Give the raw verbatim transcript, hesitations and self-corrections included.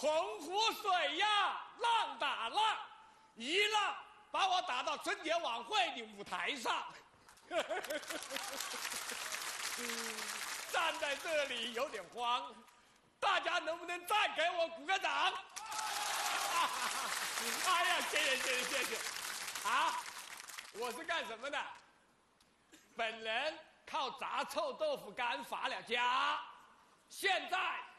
洪湖水呀，浪打浪，一浪把我打到春节晚会的舞台上。站在这里有点慌，大家能不能再给我鼓个掌？哎呀，谢谢谢谢谢谢！啊，我是干什么的？本人靠炸臭豆腐干发了家，现在